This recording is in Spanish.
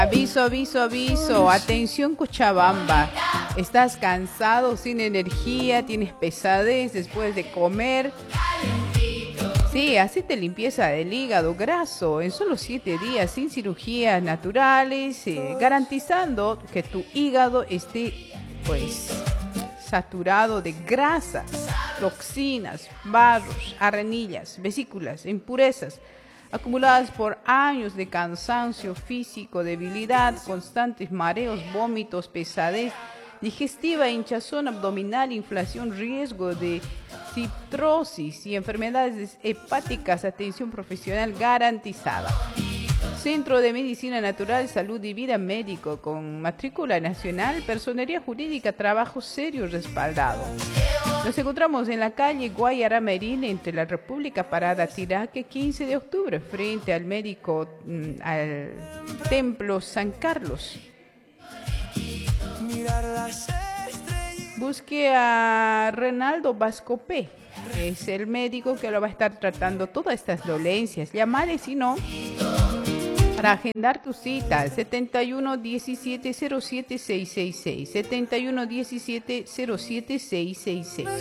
Aviso, aviso, aviso. Atención, Cochabamba. ¿Estás cansado, sin energía? ¿Tienes pesadez después de comer? Sí, hacete limpieza del hígado graso en solo 7 días, sin cirugías naturales, garantizando que tu hígado esté, pues, saturado de grasas, toxinas, barros, arenillas, vesículas, impurezas acumuladas por años de cansancio físico, debilidad, constantes mareos, vómitos, pesadez digestiva, hinchazón abdominal, inflación, riesgo de citrosis y enfermedades hepáticas. Atención profesional garantizada. Centro de Medicina Natural, Salud y Vida Médico con matrícula nacional, personería jurídica, trabajo serio y respaldado. Nos encontramos en la calle Guayara Merín, entre la República Parada Tiraque, 15 de octubre, frente al médico, al Templo San Carlos. Busque a Renaldo Vascopé, es el médico que lo va a estar tratando todas estas dolencias. Llámale si no, para agendar tu cita, 71 17 07 666, 71 17 07 666.